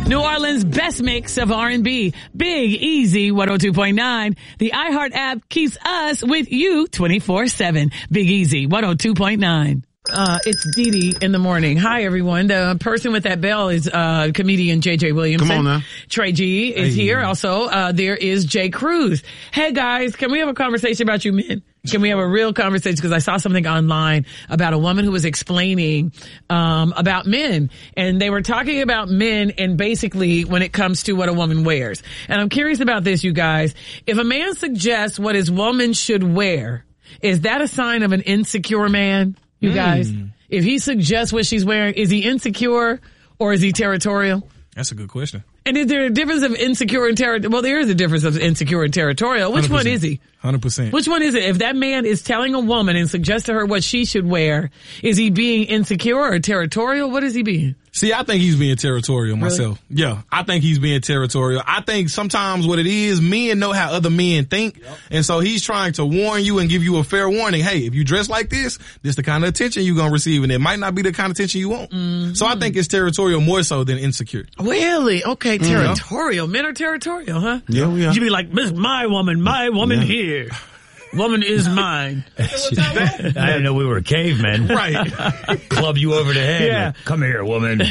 New Orleans' best mix of R&B. Big Easy 102.9. The iHeart app keeps us with you 24/7. Big Easy 102.9. It's Dee Dee in the morning. Hi, everyone. The person with that bell is comedian J.J. Williamson. Come on now. Trey G is here. Also, there is Jay Cruz. Hey, guys, can we have a conversation about you men? Can we have a real conversation? Because I saw something online about a woman who was explaining about men. And they were talking about men and basically when it comes to what a woman wears. And I'm curious about this, you guys. If a man suggests what his woman should wear, is that a sign of an insecure man? You guys, if he suggests what she's wearing, is he insecure or is he territorial? That's a good question. And is there a difference of insecure and territorial? Well, there is a difference of insecure and territorial. Which 100%. One is he? 100%. Which one is it? If that man is telling a woman and suggests to her what she should wear, is he being insecure or territorial? What is he being? See, I think he's being territorial myself. Really? Yeah, I think he's being territorial. I think sometimes what it is, men know how other men think. Yep. And so he's trying to warn you and give you a fair warning. Hey, if you dress like this the kind of attention you're going to receive. And it might not be the kind of attention you want. Mm-hmm. So I think it's territorial more so than insecure. Really? Okay, territorial. Men are territorial, huh? Yeah, we are. You'd be like, this is my woman here. Woman is mine. I didn't know we were cavemen. Right. Club you over the head. Yeah. Like, come here, woman.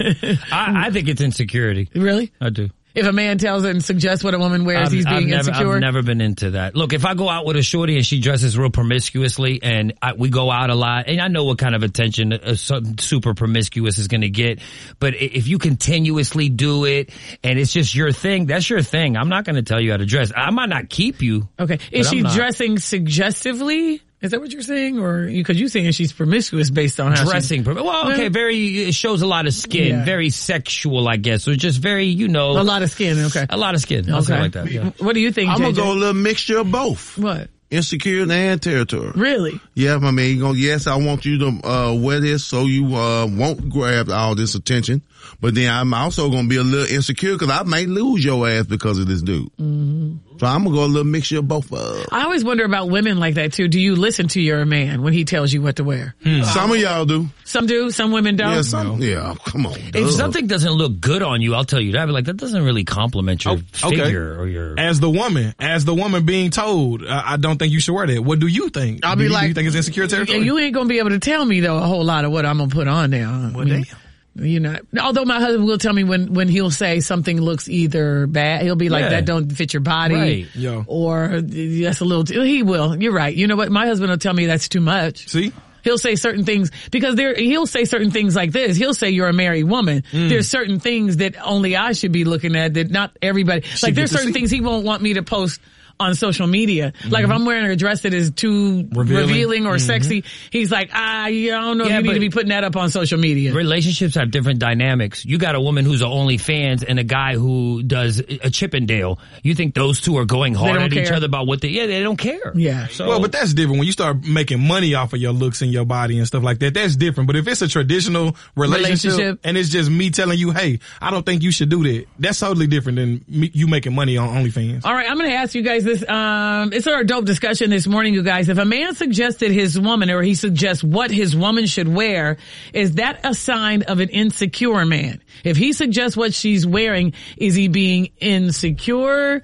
I think it's insecurity. Really? I do. If a man tells her and suggests what a woman wears, he's being insecure? I've never been into that. Look, if I go out with a shorty and she dresses real promiscuously and we go out a lot, and I know what kind of attention super promiscuous is going to get, but if you continuously do it and it's just your thing, that's your thing. I'm not going to tell you how to dress. I might not keep you. Okay. Is she dressing suggestively? Is that what you're saying? Or, because you're saying she's promiscuous based on how dressing. Well, okay, it shows a lot of skin. Yeah. Very sexual, I guess. So just very, a lot of skin, okay. A lot of skin. Okay. Something like that, yeah. What do you think, I'm JJ? going to go a little mixture of both. What? Insecure and territorial. Really? Yeah, I mean, yes, I want you to wear this so you won't grab all this attention. But then I'm also going to be a little insecure because I may lose your ass because of this dude. Mm-hmm. So I'm going to go a little mixture of both. I always wonder about women like that, too. Do you listen to your man when he tells you what to wear? Some of y'all do. Some do? Some women don't? Yeah, come on. If something doesn't look good on you, I'll tell you that. I'll be like, that doesn't really compliment your figure or your... As the woman being told, I don't think you should wear that. What do you think? I'll be like... Do you think it's insecure territory? You ain't going to be able to tell me, though, a whole lot of what I'm going to put on now. Well, damn. You know, although my husband will tell me when he'll say something looks either bad, he'll be like, that don't fit your body. Right. Yeah. Or that's a little, he will. You're right. You know what? My husband will tell me that's too much. See? He'll say certain things because he'll say certain things like this. He'll say you're a married woman. There's certain things that only I should be looking at that not everybody, like there's certain things he won't want me to post on social media. Like if I'm wearing a dress that is too revealing or sexy, he's like, I don't know if you need to be putting that up on social media. Relationships have different dynamics. You got a woman who's an OnlyFans and a guy who does a Chippendale. You think those two are going hard at each other about what they don't care. Yeah. So, well, but that's different. When you start making money off of your looks and your body and stuff like that, that's different. But if it's a traditional relationship and it's just me telling you, hey, I don't think you should do that, that's totally different than you making money on OnlyFans. All right, I'm going to ask you guys this. It's our dope discussion this morning, you guys. If a man suggested his woman or he suggests what his woman should wear, is that a sign of an insecure man? If he suggests what she's wearing, is he being insecure?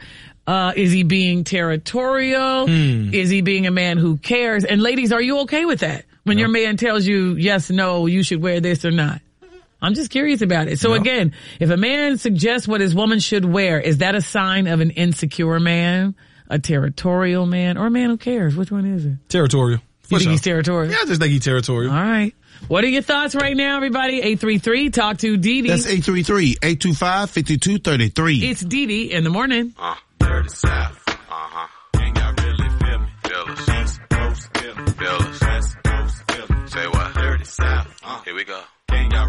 Is he being territorial? Is he being a man who cares? And ladies, are you okay with that? When your man tells you, yes, no, you should wear this or not? I'm just curious about it. So again, if a man suggests what his woman should wear, is that a sign of an insecure man, a territorial man, or a man who cares? Which one is it? Territorial. You think he's territorial? Yeah, I just think he's territorial. All right. What are your thoughts right now, everybody? 833, talk to Dee Dee. That's 833-825-5233. It's Dee Dee in the morning. Dirty South. Ain't got really feel me. Feel us. East Coast, feel us. West Coast, feel me. Say what? Dirty South. Here we go.